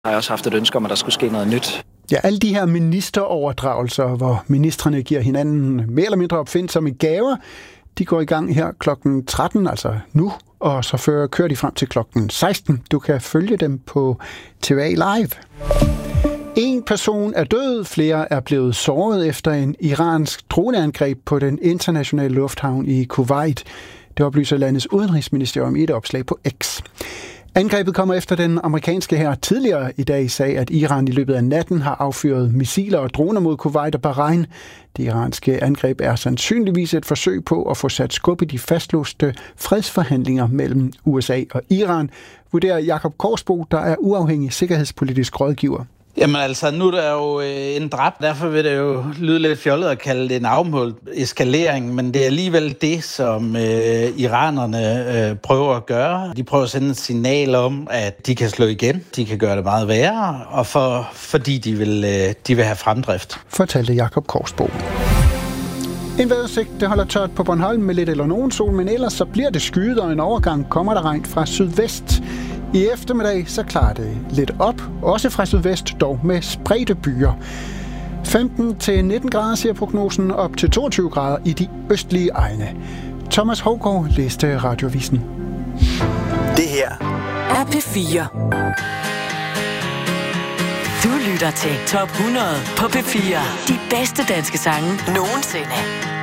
har jeg også haft et ønske om, at der skulle ske noget nyt. Ja, alle de her ministeroverdragelser, hvor ministrene giver hinanden mere eller mindre opfindsomme gaver, de går i gang her klokken 13, altså nu, og så kører de frem til klokken 16. Du kan følge dem på TVA Live. En person er død, flere er blevet såret efter en iransk droneangreb på den internationale lufthavn i Kuwait. Det oplyser landets udenrigsministerium i et opslag på X. Angrebet kommer efter den amerikanske hær tidligere i dag sagde, at Iran i løbet af natten har affyret missiler og droner mod Kuwait og Bahrain. Det iranske angreb er sandsynligvis et forsøg på at få sat skub i de fastlåste fredsforhandlinger mellem USA og Iran, vurderer Jakob Korsbo, der er uafhængig sikkerhedspolitisk rådgiver. Jamen altså, nu er der jo en dræbt, derfor vil det jo lyde lidt fjollet at kalde det en afmålt eskalering, men det er alligevel det, som iranerne prøver at gøre. De prøver at sende et signal om, at de kan slå igen, de kan gøre det meget værre, og fordi de vil have fremdrift. Fortalte Jakob Korsbo. En vejrudsigt, det holder tørt på Bornholm med lidt eller nogen sol, men ellers så bliver det skyet, og en overgang kommer der regn fra sydvest. I eftermiddag så klarer det lidt op, også fra sydvest, dog med spredte byer. 15-19 grader siger prognosen, op til 22 grader i de østlige egne. Thomas Hougaard læste Radioavisen. Det her er P4. Du lytter til Top 100 på P4. De bedste danske sange nogensinde.